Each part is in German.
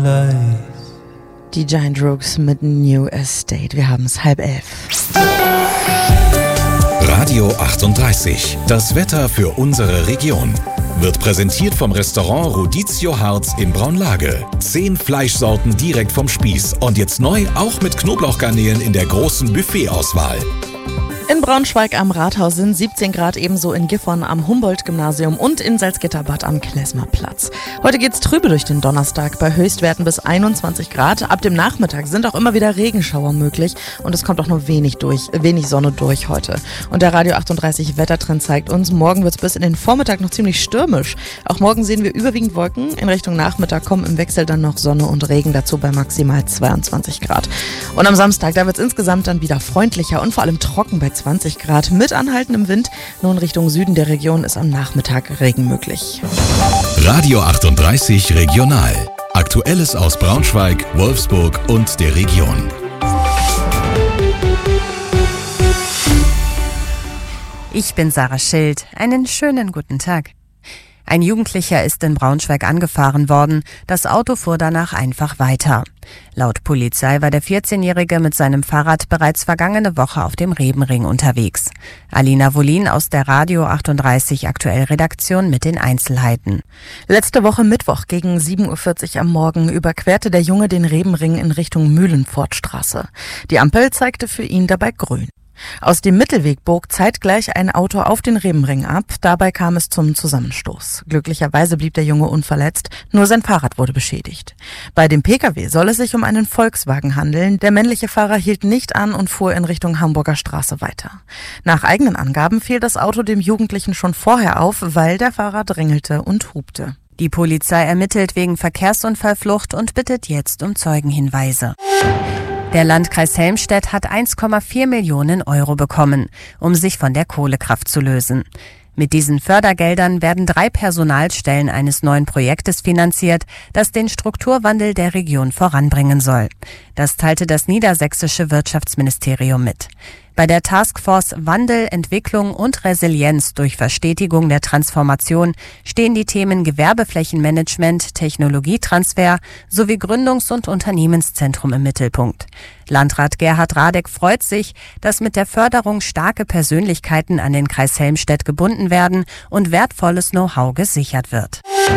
Die Giant Rooks mit New Estate. Wir haben es 10:30. Radio 38. Das Wetter für unsere Region. Wird präsentiert vom Restaurant Rodizio Harz in Braunlage. 10 Fleischsorten direkt vom Spieß. Und jetzt neu auch mit Knoblauchgarnelen in der großen Buffetauswahl. In Braunschweig am Rathaus sind 17 Grad, ebenso in Gifhorn am Humboldt-Gymnasium und in Salzgitterbad am Klesmerplatz. Heute geht's trübe durch den Donnerstag bei Höchstwerten bis 21 Grad. Ab dem Nachmittag sind auch immer wieder Regenschauer möglich und es kommt auch nur wenig Sonne durch heute. Und der Radio 38 Wettertrend zeigt uns, morgen wird's bis in den Vormittag noch ziemlich stürmisch. Auch morgen sehen wir überwiegend Wolken. In Richtung Nachmittag kommen im Wechsel dann noch Sonne und Regen dazu bei maximal 22 Grad. Und am Samstag, da wird's insgesamt dann wieder freundlicher und vor allem trocken bei 20 Grad mit anhaltendem Wind. Nun Richtung Süden der Region ist am Nachmittag Regen möglich. Radio 38 Regional. Aktuelles aus Braunschweig, Wolfsburg und der Region. Ich bin Sarah Schild. Einen schönen guten Tag. Ein Jugendlicher ist in Braunschweig angefahren worden. Das Auto fuhr danach einfach weiter. Laut Polizei war der 14-Jährige mit seinem Fahrrad bereits vergangene Woche auf dem Rebenring unterwegs. Alina Wolin aus der Radio 38 Aktuell Redaktion mit den Einzelheiten. Letzte Woche Mittwoch gegen 7:40 Uhr am Morgen überquerte der Junge den Rebenring in Richtung Mühlenfortstraße. Die Ampel zeigte für ihn dabei grün. Aus dem Mittelweg bog zeitgleich ein Auto auf den Rebenring ab. Dabei kam es zum Zusammenstoß. Glücklicherweise blieb der Junge unverletzt, nur sein Fahrrad wurde beschädigt. Bei dem Pkw soll es sich um einen Volkswagen handeln. Der männliche Fahrer hielt nicht an und fuhr in Richtung Hamburger Straße weiter. Nach eigenen Angaben fiel das Auto dem Jugendlichen schon vorher auf, weil der Fahrer drängelte und hupte. Die Polizei ermittelt wegen Verkehrsunfallflucht und bittet jetzt um Zeugenhinweise. Der Landkreis Helmstedt hat 1,4 Millionen Euro bekommen, um sich von der Kohlekraft zu lösen. Mit diesen Fördergeldern werden 3 Personalstellen eines neuen Projektes finanziert, das den Strukturwandel der Region voranbringen soll. Das teilte das niedersächsische Wirtschaftsministerium mit. Bei der Taskforce Wandel, Entwicklung und Resilienz durch Verstetigung der Transformation stehen die Themen Gewerbeflächenmanagement, Technologietransfer sowie Gründungs- und Unternehmenszentrum im Mittelpunkt. Landrat Gerhard Radek freut sich, dass mit der Förderung starke Persönlichkeiten an den Kreis Helmstedt gebunden werden und wertvolles Know-how gesichert wird.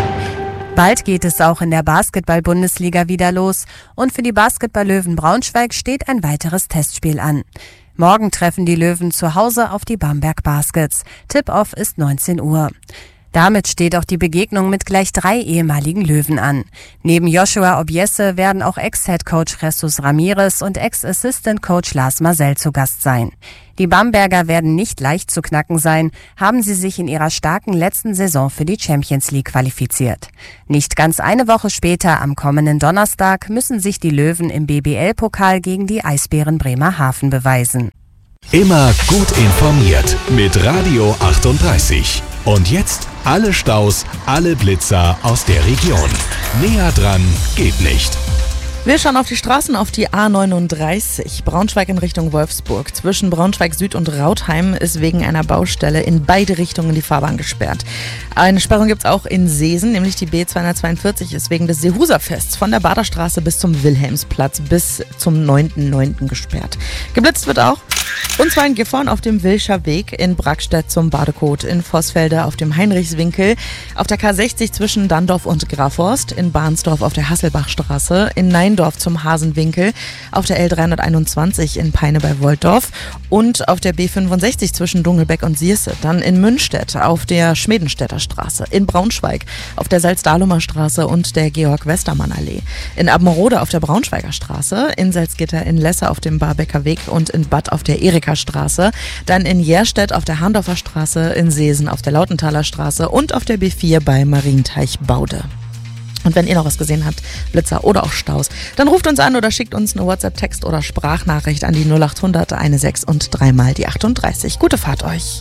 Bald geht es auch in der Basketball-Bundesliga wieder los und für die Basketball-Löwen Braunschweig steht ein weiteres Testspiel an. Morgen treffen die Löwen zu Hause auf die Bamberg Baskets. Tip-Off ist 19 Uhr. Damit steht auch die Begegnung mit gleich 3 ehemaligen Löwen an. Neben Joshua Obiese werden auch Ex-Headcoach Jesus Ramirez und Ex-Assistant-Coach Lars Marcel zu Gast sein. Die Bamberger werden nicht leicht zu knacken sein, haben sie sich in ihrer starken letzten Saison für die Champions League qualifiziert. Nicht ganz eine Woche später, am kommenden Donnerstag, müssen sich die Löwen im BBL-Pokal gegen die Eisbären Bremerhaven beweisen. Immer gut informiert mit Radio 38. Und jetzt alle Staus, alle Blitzer aus der Region. Näher dran geht nicht. Wir schauen auf die Straßen, auf die A39, Braunschweig in Richtung Wolfsburg. Zwischen Braunschweig Süd und Rautheim ist wegen einer Baustelle in beide Richtungen die Fahrbahn gesperrt. Eine Sperrung gibt es auch in Seesen, nämlich die B242 ist wegen des Seehuser-Fests von der Baderstraße bis zum Wilhelmsplatz bis zum 9.9. gesperrt. Geblitzt wird auch. Und zwar in Gifhorn auf dem Wilscher Weg, in Brackstedt zum Badekot, in Vossfelde auf dem Heinrichswinkel, auf der K60 zwischen Dandorf und Grafhorst, in Bahnsdorf auf der Hasselbachstraße, in Neindorf zum Hasenwinkel, auf der L321 in Peine bei Woltdorf und auf der B65 zwischen Dungelbeck und Sierse, dann in Münstedt auf der Schmedenstädter Straße, in Braunschweig auf der Salzdahlumer Straße und der Georg-Westermann-Allee, in Abmerode auf der Braunschweiger Straße, in Salzgitter in Lesse auf dem Barbecker Weg und in Bad auf der Erika-Straße, dann in Jerstedt auf der Harndorfer Straße, in Seesen auf der Lautenthaler Straße und auf der B4 bei Marienteich-Baude. Und wenn ihr noch was gesehen habt, Blitzer oder auch Staus, dann ruft uns an oder schickt uns eine WhatsApp-Text- oder Sprachnachricht an die 0800 16 und 3 mal die 38. Gute Fahrt euch.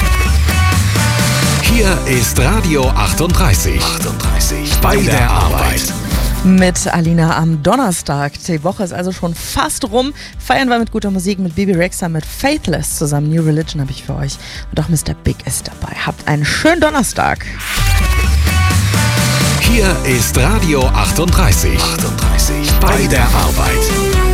Hier ist Radio 38. Bei der Arbeit. Mit Alina am Donnerstag. Die Woche ist also schon fast rum. Feiern wir mit guter Musik mit Bibi Rexha mit Faithless zusammen. New Religion habe ich für euch. Und auch Mr. Big ist dabei. Habt einen schönen Donnerstag. Hier ist Radio 38. Bei der Arbeit.